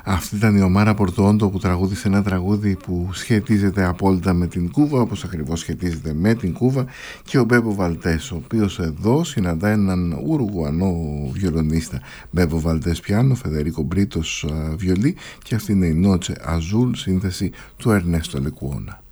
Αυτή ήταν η Ομάρα Πορτόντο που τραγούδισε ένα τραγούδι που σχετίζεται απόλυτα με την Κούβα, όπως ακριβώς σχετίζεται με την Κούβα, και ο Μπέμπο Βαλτές, ο οποίος εδώ συναντά έναν Ουρουγουανό βιολονίστα. Μπέμπο Βαλτές πιάνο, Φεδερίκο Μπρίτος βιολί, και αυτή είναι η Νότσε Αζούλ, σύνθεση του Ερνέστο Λεκουόνα.